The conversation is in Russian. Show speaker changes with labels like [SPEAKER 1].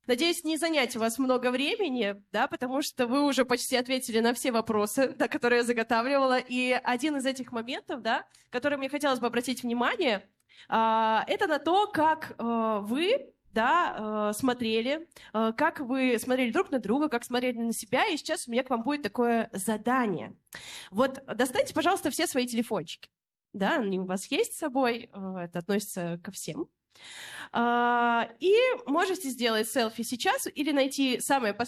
[SPEAKER 1] Надеюсь, не занять у вас много времени, да, потому что вы уже почти ответили на все вопросы, да, которые я заготавливала. И один из этих моментов, да, который мне хотелось бы обратить внимание, это на то, как вы, да, смотрели, как вы смотрели друг на друга, как смотрели на себя. И сейчас у меня к вам будет такое задание. Вот достаньте, пожалуйста, все свои телефончики. Да, они у вас есть с собой, это относится ко всем. И можете сделать селфи сейчас или найти самое